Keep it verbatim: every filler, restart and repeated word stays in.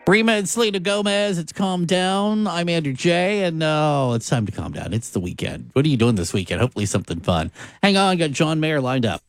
Brema and Selena Gomez, it's Calm Down. I'm Andrew J. And oh, it's time to calm down. It's the weekend. What are you doing this weekend? Hopefully something fun. Hang on, I got John Mayer lined up.